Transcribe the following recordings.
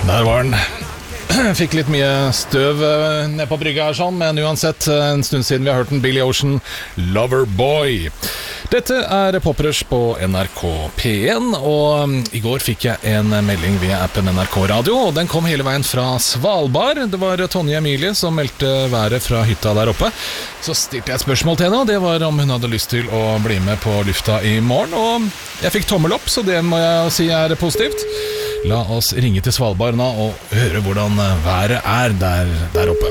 Der var den. Fikk litt mye støv ned på brygga her sånn, men uansett en stund siden vi har hørt den. Billy Ocean, Loverboy. Dette Poprush på NRK P1, og i går fikk jeg en melding via appen NRK Radio, og den kom hele veien fra Svalbard. Det var Tonje Emilie som meldte været fra hytta der oppe. Så stilte jeg et spørsmål til henne, og det var om hun hadde lyst til å bli med på lufta i morgen, og jeg fikk tommel opp, så det må jeg si positivt. La oss ringe til Svalbard nå og høre hvordan været der oppe.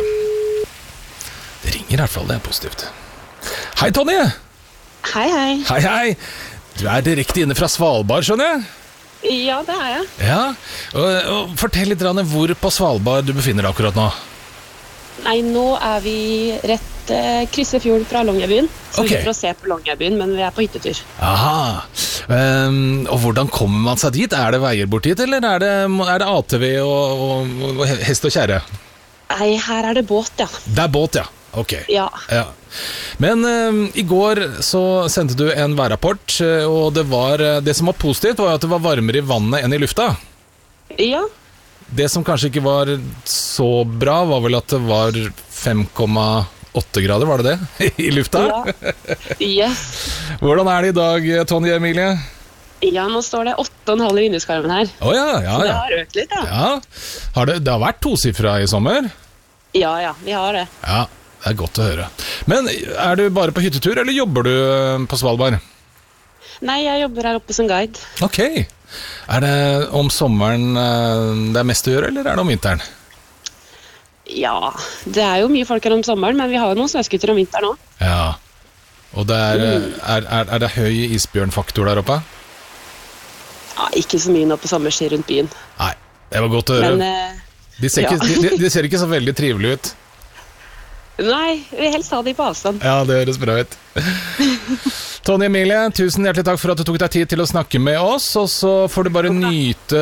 Det ringer i hvert fall, det positivt. Hei, Tonje! Hei, hei. Hei, hei. Du direkte inne fra Svalbard, skjønner jeg? Ja, det jeg. Ja, og fortell litt hvor på Svalbard du befinner deg akkurat nå. Nei, nå vi rett krysser fjorden fra Longyearbyen. Så Ok. vi for å se på Longyearbyen, men vi på hyttetur. Aha. Og hvordan kommer man seg dit? Det veier bort dit, eller det ATV og hest og kjære? Nei, her det båt, ja. Det båt, ja. Ok. Ja. Ja. Men i går så sendte du en værrapport, og det som var positivt var at det var varmere i vannet enn i lufta. Ja, Det som kanskje ikke var så bra var vel at det var 5,8 grader, var det det? I lufta? ja. Yes. Hvordan det i dag, Tonje Emilie? Ja, nå står det 8,5 i vinduskarmen her. Åja, ja, Så det ja. har økt litt, ja. Ja. Det har vært tosifra i sommer? Ja, vi har det. Ja, det godt å høre. Men du bare på hyttetur, eller jobber du på Svalbard? Nei, jeg jobber her oppe som guide. Ok. Det om sommeren det mest å gjøre, eller det om vinteren? Ja, det jo mye folk her om sommeren, men vi har jo noen snøskuter om vinteren også. Ja. Og det det høy isbjørnfaktor der oppe? Ja, ikke så mye nå på sommerstid rundt byen. Nei, det var godt å høre. Men, De ser, ja. de ser ikke så veldig trivelige ut. nei, vi vil helst ha de på avstand. Ja, det høres bra ut. Tonje Emilie, tusen hjertelig takk for at du tok deg tid til å snakke med oss, og så får du bare nyte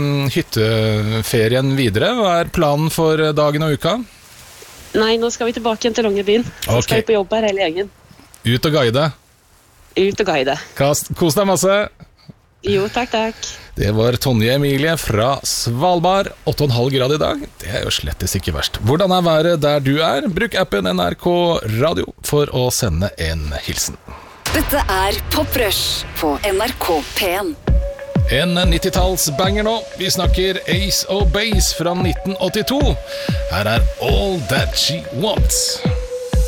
hytteferien videre. Hva planen for dagen og uka? Nei, nå skal vi tilbake igjen til Longyearbyen. Så Ok. skal vi på jobb her hele gjengen. Ut og guide. Ut og guide. Kos deg masse. Jo, takk. Det var Tonje Emilie fra Svalbard. 8,5 grader i dag. Det jo slettes ikke verst. Hvordan været der du Bruk appen NRK Radio for å sende en hilsen. Dette Poprush på NRK P1. En 90-tallsbanger nå. Vi snakker Ace of Base fra 1982. Her All That She Wants.